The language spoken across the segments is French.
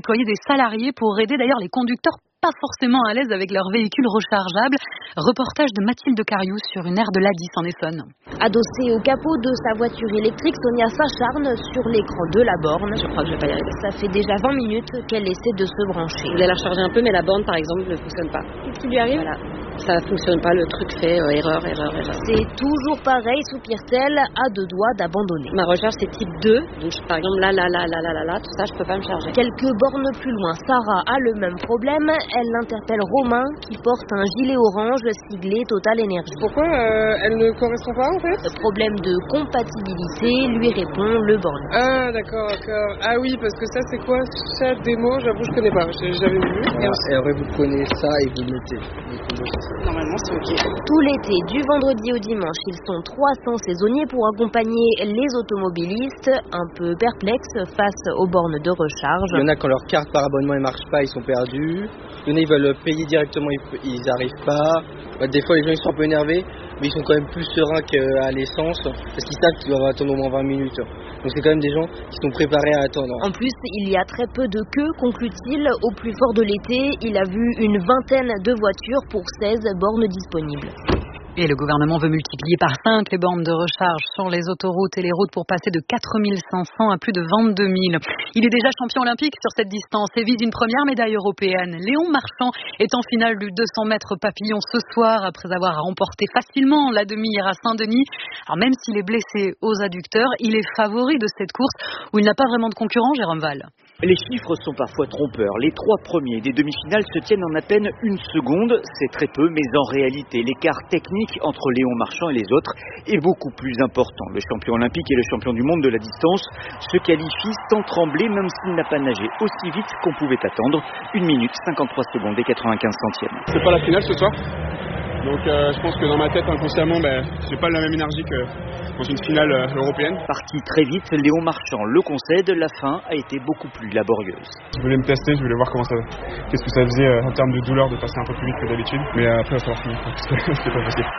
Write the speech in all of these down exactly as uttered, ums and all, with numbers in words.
déployer des salariés pour aider d'ailleurs les conducteurs pas forcément à l'aise avec leur véhicule rechargeable. Reportage de Mathilde Cariou sur une aire de l'A dix en Essonne. Adossée au capot de sa voiture électrique, Sonia s'acharne sur l'écran de la borne. Je crois que je vais pas y arriver. Ça fait déjà vingt minutes qu'elle essaie de se brancher. Je voulais la recharger un peu, mais la borne, par exemple, ne fonctionne pas. Qu'est-ce qui lui arrive? Voilà. Ça ne fonctionne pas, le truc fait euh, erreur, erreur, erreur. C'est toujours pareil, soupire-t-elle, à deux doigts d'abandonner. Ma recharge, c'est type deux. Donc, par exemple, là, là, là, là, là, là, là, tout ça, je peux pas me charger. Quelques bornes plus loin, Sarah a le même problème. Elle interpelle Romain, qui porte un gilet orange siglé Total Energy. Pourquoi euh, elle ne correspond pas, en fait? Problème de compatibilité, lui répond le borne. Ah, d'accord, d'accord. Ah oui, parce que ça, c'est quoi? Chat démo, j'avoue, je connais pas. J'ai jamais vu. Voilà, et après, vous prenez ça et vous le mettez. Normalement, c'est ok. Tout l'été, du vendredi au dimanche, ils sont trois cents saisonniers pour accompagner les automobilistes un peu perplexes face aux bornes de recharge. Il y en a quand leur carte par abonnement ne marche pas, ils sont perdus. Il y en a, ils veulent payer directement, ils n'arrivent pas. Des fois, les gens ils sont un peu énervés, mais ils sont quand même plus sereins qu'à l'essence parce qu'ils savent qu'ils doivent attendre au moins vingt minutes. Donc c'est quand même des gens qui sont préparés à attendre. En plus, il y a très peu de queues, conclut-il. Au plus fort de l'été, il a vu une vingtaine de voitures pour seize bornes disponibles. Et le gouvernement veut multiplier par cinq les bornes de recharge sur les autoroutes et les routes pour passer de quatre mille cinq cents à plus de vingt-deux mille. Il est déjà champion olympique sur cette distance et vise une première médaille européenne. Léon Marchand est en finale du deux cents mètres papillon ce soir après avoir remporté facilement la demi hier à Saint-Denis. Alors même s'il est blessé aux adducteurs, il est favori de cette course où il n'a pas vraiment de concurrent, Jérôme Val. Les chiffres sont parfois trompeurs. Les trois premiers des demi-finales se tiennent en à peine une seconde. C'est très peu, mais en réalité, l'écart technique entre Léon Marchand et les autres est beaucoup plus important. Le champion olympique et le champion du monde de la distance se qualifient sans trembler, même s'il n'a pas nagé aussi vite qu'on pouvait attendre. une minute cinquante-trois secondes et quatre-vingt-quinze centièmes. C'est pas la finale ce soir. Donc euh, je pense que dans ma tête, inconsciemment, ben, j'ai pas la même énergie que dans une finale euh, européenne. Parti très vite, Léon Marchand le concède, la fin a été beaucoup plus laborieuse. Je voulais me tester, je voulais voir comment ça, qu'est-ce que ça faisait euh, en termes de douleur de passer un peu plus vite que d'habitude. Mais euh, après, il va falloir finir, parce que c'était pas facile.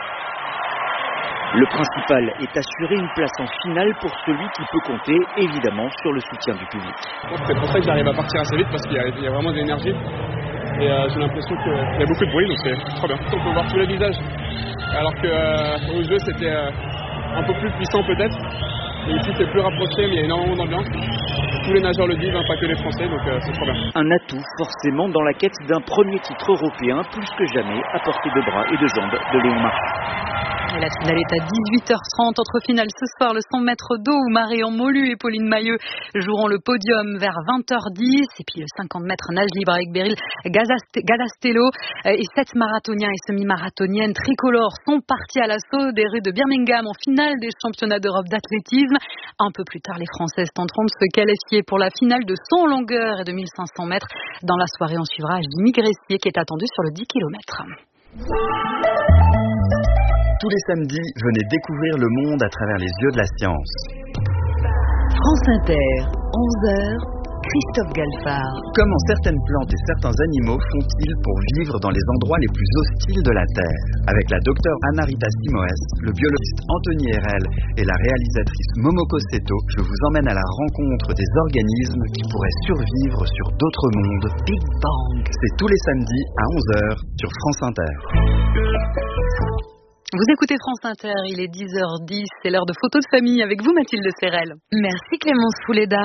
Le principal est assurer une place en finale pour celui qui peut compter, évidemment, sur le soutien du public. C'est pour ça que j'arrive à partir assez vite, parce qu'il y a, il y a vraiment de l'énergie. Et euh, j'ai l'impression qu'il y a beaucoup de bruit, donc c'est trop bien. On peut voir tous les visages. Alors qu'au euh, jeu, c'était euh, un peu plus puissant peut-être. Et ici, c'est plus rapproché, mais il y a énormément d'ambiance. Tous les nageurs le disent, hein, pas que les Français, donc euh, c'est trop bien. Un atout, forcément, dans la quête d'un premier titre européen, plus que jamais, à portée de bras et de jambes de Léon Marchand. Et la finale est à dix-huit heures trente. Autre finale ce soir, le cent mètres d'eau où Marion Molu et Pauline Mailleux joueront le podium vers vingt heures dix. Et puis le cinquante mètres nage libre avec Beryl Gadastello. Et sept marathoniens et semi-marathoniennes tricolores sont partis à l'assaut des rues de Birmingham en finale des championnats d'Europe d'athlétisme. Un peu plus tard, les Françaises tenteront de se qualifier pour la finale de saut en longueur et de mille cinq cents mètres. Dans la soirée, on suivra Jimmy Gressier qui est attendu sur le dix kilomètres. Tous les samedis, venez découvrir le monde à travers les yeux de la science. France Inter, onze heures, Christophe Galfard. Comment certaines plantes et certains animaux font-ils pour vivre dans les endroits les plus hostiles de la Terre? Avec la docteure Anna-Rita Simoes, le biologiste Anthony Herel et la réalisatrice Momoko Seto, je vous emmène à la rencontre des organismes qui pourraient survivre sur d'autres mondes. Big Bang. C'est tous les samedis à onze heures sur France Inter. Vous écoutez France Inter, il est dix heures dix, c'est l'heure de photos de famille avec vous Mathilde Serrel. Merci Clémence Fouleda.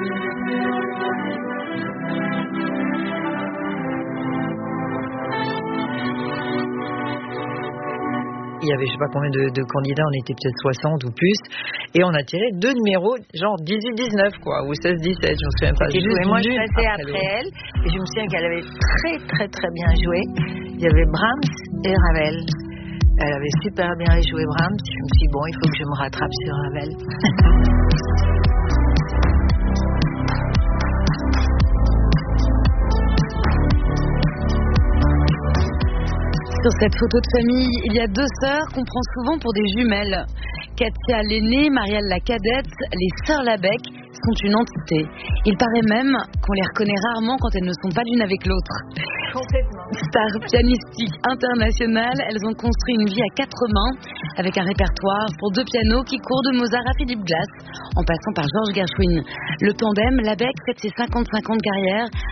Il y avait je sais pas combien de, de candidats, on était peut-être soixante ou plus, et on a tiré deux numéros, genre dix-huit dix-neuf quoi, ou seize dix-sept, je me souviens pas. Et moi je suis passée après, après elle, et je me souviens qu'elle avait très très très bien joué. Il y avait Brahms et Ravel. Elle avait super bien joué Brahms. Je me suis dit, bon, il faut que je me rattrape sur Ravel. Sur cette photo de famille, il y a deux sœurs qu'on prend souvent pour des jumelles. Katia l'aînée, Marielle la cadette, les sœurs Labec sont une entité. Il paraît même qu'on les reconnaît rarement quand elles ne sont pas l'une avec l'autre. Complètement. Stars pianistiques internationales, elles ont construit une vie à quatre mains avec un répertoire pour deux pianos qui court de Mozart à Philip Glass en passant par Georges Gershwin. Le tandem Labec fête ses cinquante-cinq ans de carrière